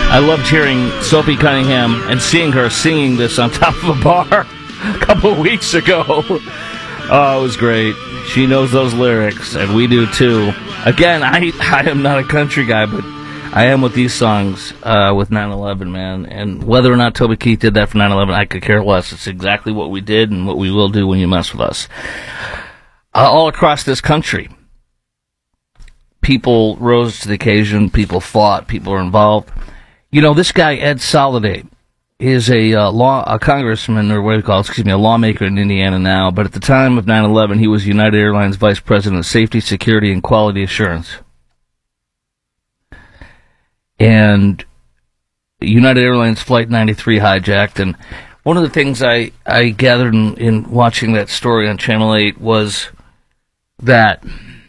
I loved hearing Sophie Cunningham and seeing her singing this on top of a bar a couple of weeks ago. Oh, it was great. She knows those lyrics, and we do too. Again, I am not a country guy, but I am with these songs with 9/11, man. And whether or not Toby Keith did that for 9/11, I could care less. It's exactly what we did and what we will do when you mess with us. All across this country, people rose to the occasion, people fought, people were involved. You know, this guy, Ed Soliday, is a congressman, or what do you call it, a lawmaker in Indiana now, but at the time of 9/11, he was United Airlines Vice President of Safety, Security, and Quality Assurance. And United Airlines Flight 93 hijacked, and one of the things I gathered in watching that story on Channel 8 was that,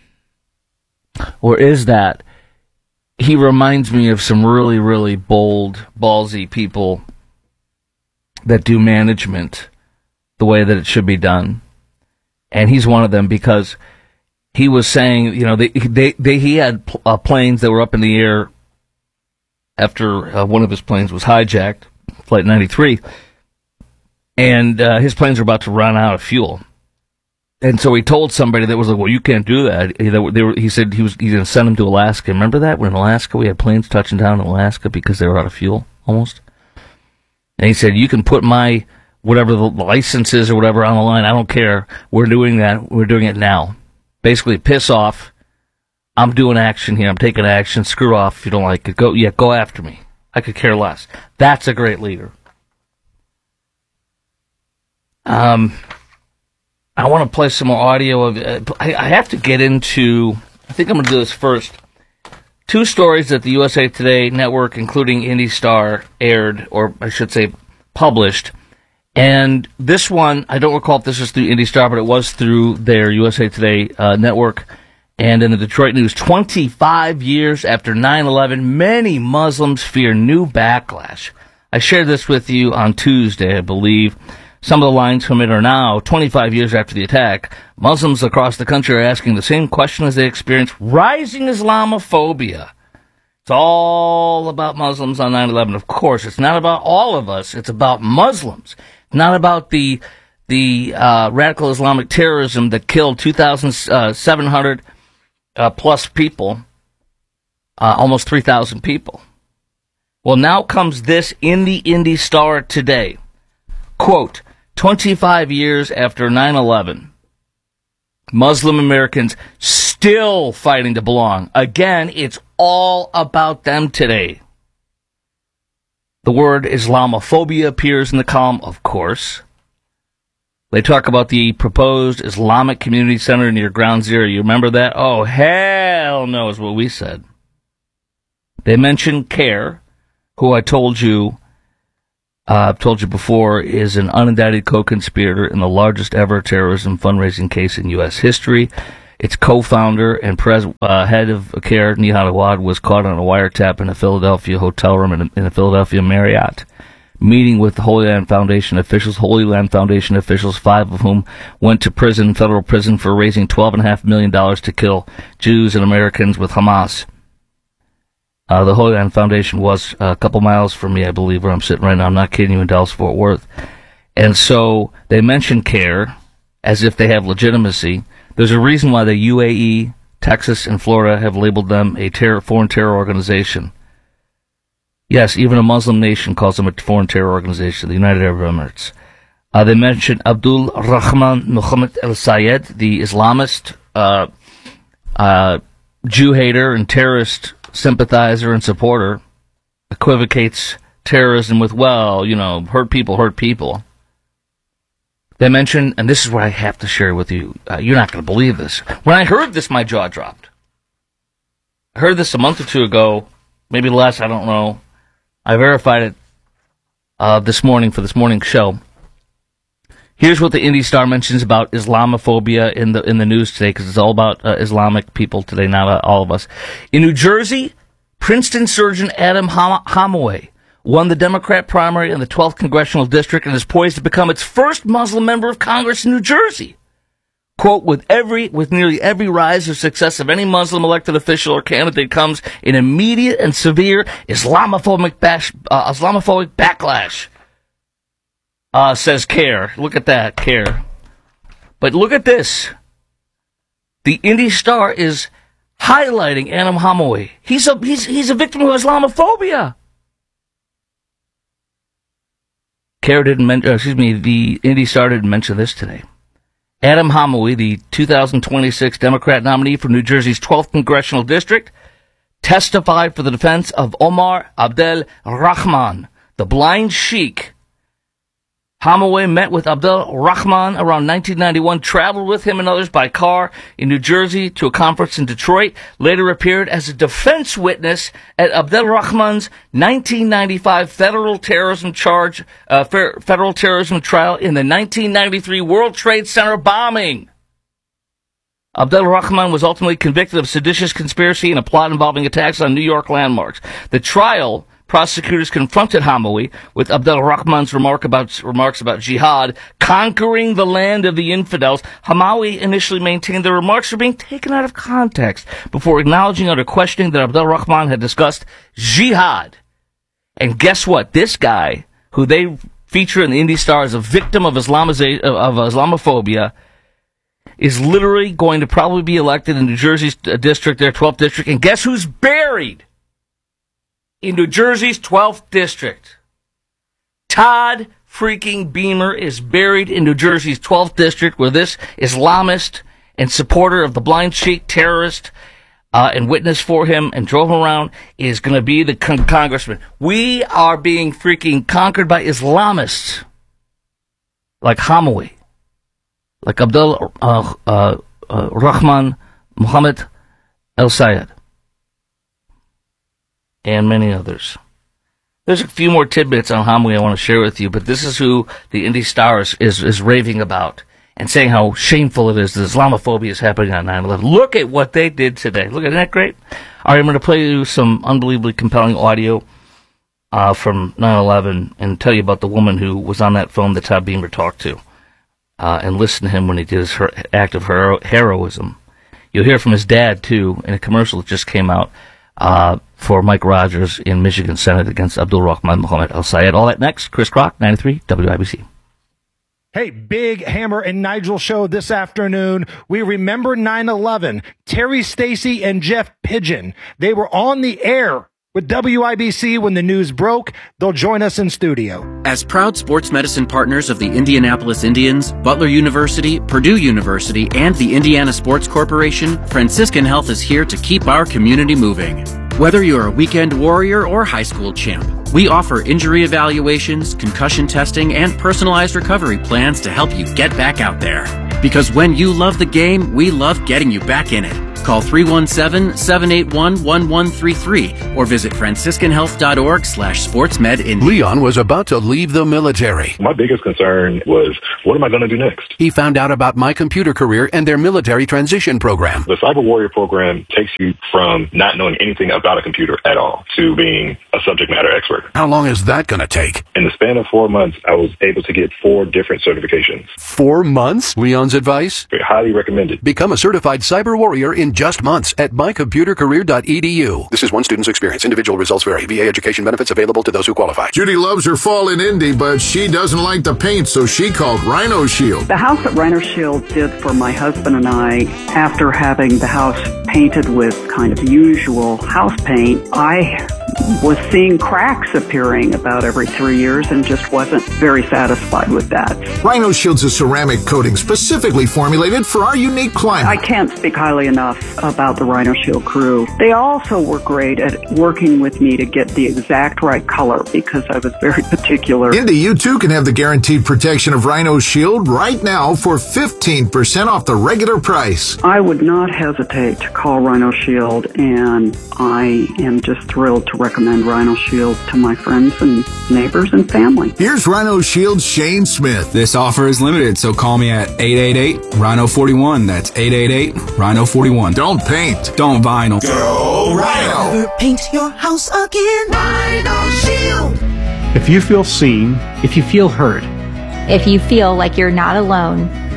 or is that, he reminds me of some really, really bold, ballsy people that do management the way that it should be done. And he's one of them, because he was saying, you know, he had planes that were up in the air after one of his planes was hijacked, Flight 93, and his planes were about to run out of fuel. And so he told somebody that was like, well, you can't do that. He said he's going to send them to Alaska. Remember that? When in Alaska, we had planes touching down in Alaska because they were out of fuel, almost. And he said, you can put my, whatever the license is or whatever on the line. I don't care. We're doing that. We're doing it now. Basically, piss off. I'm doing action here. I'm taking action. Screw off if you don't like it. Go after me. I could care less. That's a great leader. I want to play some more audio of. I have to get into. I think I'm going to do this first. Two stories that the USA Today network, including Indy Star, aired, or I should say, published. And this one, I don't recall if this was through Indy Star, but it was through their USA Today network. And in the Detroit News, 25 years after 9/11, many Muslims fear new backlash. I shared this with you on Tuesday, I believe. Some of the lines from it are now, 25 years after the attack, Muslims across the country are asking the same question as they experienced rising Islamophobia. It's all about Muslims on 9/11. Of course, it's not about all of us. It's about Muslims. Not about the radical Islamic terrorism that killed 2,700 plus people, almost 3,000 people. Well, now comes this in the Indy Star today. Quote, 25 years after 9/11, Muslim Americans still fighting to belong. Again, it's all about them today. The word Islamophobia appears in the column, of course. They talk about the proposed Islamic Community Center near Ground Zero. You remember that? Oh, hell no is what we said. They mention CARE, who I've told you before, is an unindicted co-conspirator in the largest ever terrorism fundraising case in U.S. history. Its co-founder and head of CARE, Nihad Awad, was caught on a wiretap in a Philadelphia hotel room in a Philadelphia Marriott, meeting with the Holy Land Foundation officials, 5 of whom went to federal prison for raising $12.5 million to kill Jews and Americans with Hamas. The Holy Land Foundation was a couple miles from me, I believe, where I'm sitting right now. I'm not kidding you, in Dallas-Fort Worth. And so they mention CARE as if they have legitimacy. There's a reason why the UAE, Texas, and Florida have labeled them a foreign terror organization. Yes, even a Muslim nation calls them a foreign terror organization, the United Arab Emirates. They mention Abdul Rahman Muhammad al-Sayed, the Islamist, Jew-hater and terrorist sympathizer and supporter, equivocates terrorism with, well, you know, hurt people. They mention, and this is what I have to share with you, you're not going to believe this. When I heard this, my jaw dropped. I heard this a month or two ago, maybe less, I don't know. I verified it this morning for this morning's show. Here's what the Indy Star mentions about Islamophobia in the news today, because it's all about Islamic people today, not all of us. In New Jersey, Princeton surgeon Adam Hamaway won the Democrat primary in the 12th Congressional District and is poised to become its first Muslim member of Congress in New Jersey. Quote, with nearly every rise or success of any Muslim elected official or candidate comes an immediate and severe Islamophobic backlash, says CARE. Look at that, CARE. But look at this. The Indy Star is highlighting Adam Hamawi. He's a victim of Islamophobia. The Indy Star didn't mention this today. Adam Hamawi, the 2026 Democrat nominee for New Jersey's 12th Congressional District, testified for the defense of Omar Abdel Rahman, the blind sheik. Hamawi met with Abdel Rahman around 1991, traveled with him and others by car in New Jersey to a conference in Detroit, later appeared as a defense witness at Abdel Rahman's 1995 federal terrorism trial in the 1993 World Trade Center bombing. Abdel Rahman was ultimately convicted of seditious conspiracy and a plot involving attacks on New York landmarks. The trial, prosecutors confronted Hamawi with Abdel Rahman's remarks about jihad, conquering the land of the infidels. Hamawi initially maintained the remarks were being taken out of context before acknowledging under questioning that Abdel Rahman had discussed jihad. And guess what? This guy, who they feature in the Indy Star as a victim of Islamophobia, is literally going to probably be elected in New Jersey's district, their 12th district. And guess who's buried in New Jersey's 12th district? Todd freaking Beamer is buried in New Jersey's 12th district, where this Islamist and supporter of the blind sheik terrorist and witness for him and drove him around is going to be the congressman. We are being freaking conquered by Islamists like Hamawi, like Abdul Rahman Muhammad El Sayed, and many others. There's a few more tidbits on Hamawi I want to share with you, but this is who the Indy Star is raving about and saying how shameful it is that Islamophobia is happening on 9/11. Look at what they did today. Look, isn't that great? All right, I'm going to play you some unbelievably compelling audio from 9/11 and tell you about the woman who was on that phone that Todd Beamer talked to, and listen to him when he did his act of heroism. You'll hear from his dad, too, in a commercial that just came out for Mike Rogers in Michigan Senate against Abdul Rahman Muhammad El Sayed. All that next. Chris Kroc, 93 WIBC. Hey, Big Hammer and Nigel show this afternoon. We remember 9/11. Terry Stacy and Jeff Pigeon. They were on the air with WIBC when the news broke. They'll join us in studio. As proud sports medicine partners of the Indianapolis Indians, Butler University, Purdue University, and the Indiana Sports Corporation, Franciscan Health is here to keep our community moving. Whether you're a weekend warrior or high school champ, we offer injury evaluations, concussion testing, and personalized recovery plans to help you get back out there. Because when you love the game, we love getting you back in it. Call 317-781-1133 or visit franciscanhealth.org/sportsmedindy. Leon was about to leave the military. My biggest concern was, what am I going to do next? He found out about My Computer Career and their military transition program. The Cyber Warrior program takes you from not knowing anything about a computer at all to being a subject matter expert. How long is that going to take? In the span of 4 months, I was able to get 4 different certifications. 4 months? Leon's advice? Highly recommended. Become a certified cyber warrior in just months at mycomputercareer.edu. This is one student's experience. Individual results vary. VA education benefits available to those who qualify. Judy loves her fall in Indy, but she doesn't like the paint, so she called Rhino Shield. The house that Rhino Shield did for my husband and I, after having the house painted with kind of usual house paint, I was seeing cracks appearing about every 3 years and just wasn't very satisfied with that. Rhino Shield's a ceramic coating specifically formulated for our unique climate. I can't speak highly enough about the Rhino Shield crew. They also were great at working with me to get the exact right color because I was very particular. Indy, you too can have the guaranteed protection of Rhino Shield right now for 15% off the regular price. I would not hesitate to call Rhino Shield, and I am just thrilled to recommend Rhino Shield to my friends and neighbors and family. Here's Rhino Shield's Shane Smith. This offer is limited, so call me at 888-RHINO-41. That's 888-RHINO-41. Don't paint. Don't vinyl. Go Rhino. Never paint your house again. Rhino Shield. If you feel seen, if you feel heard, if you feel like you're not alone,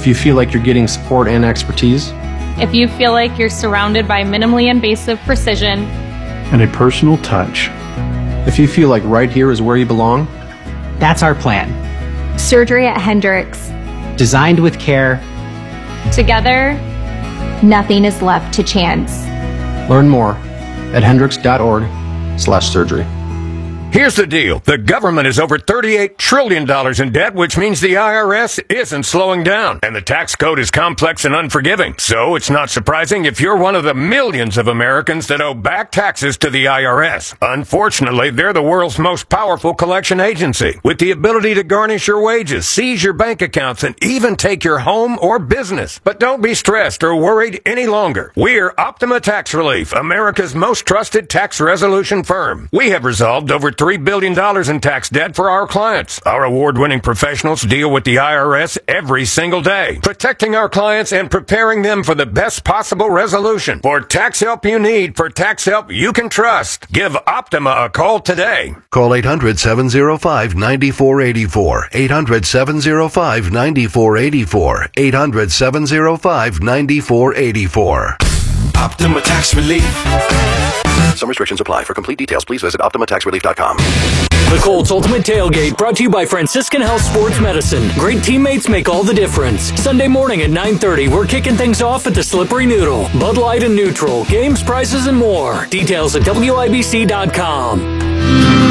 If you feel like you're getting support and expertise. If you feel like you're surrounded by minimally invasive precision. And a personal touch. If you feel like right here is where you belong. That's our plan. Surgery at Hendricks. Designed with care. Together, nothing is left to chance. Learn more at hendricks.org/surgery. Here's the deal. The government is over $38 trillion in debt, which means the IRS isn't slowing down. And the tax code is complex and unforgiving. So it's not surprising if you're one of the millions of Americans that owe back taxes to the IRS. Unfortunately, they're the world's most powerful collection agency, with the ability to garnish your wages, seize your bank accounts, and even take your home or business. But don't be stressed or worried any longer. We're Optima Tax Relief, America's most trusted tax resolution firm. We have resolved over $3 billion in tax debt for our clients. Our award-winning professionals deal with the IRS every single day, protecting our clients and preparing them for the best possible resolution. For tax help you need, for tax help you can trust, give Optima a call today. Call 800-705-9484. 800-705-9484. 800-705-9484. Optima Tax Relief. Some restrictions apply. For complete details, please visit OptimaTaxRelief.com. The Colts Ultimate Tailgate, brought to you by Franciscan Health Sports Medicine. Great teammates make all the difference. Sunday morning at 9:30, we're kicking things off at the Slippery Noodle. Bud Light and Neutral, games, prizes, and more. Details at WIBC.com.